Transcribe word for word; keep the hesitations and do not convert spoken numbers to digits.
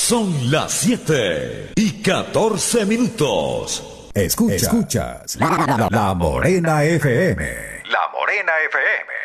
Son las siete y catorce minutos. Escuchas, Escuchas la, la, la Morena F M. La Morena F M.